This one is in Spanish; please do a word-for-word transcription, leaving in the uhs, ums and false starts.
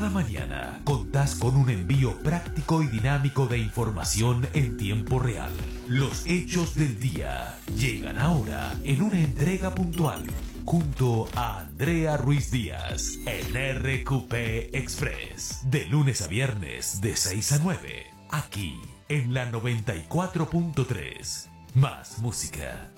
Cada mañana contás con un envío práctico y dinámico de información en tiempo real. Los hechos del día llegan ahora en una entrega puntual junto a Andrea Ruiz Díaz en R Q P Express. De lunes a viernes de seis a nueve, aquí en la noventa y cuatro punto tres. Más música.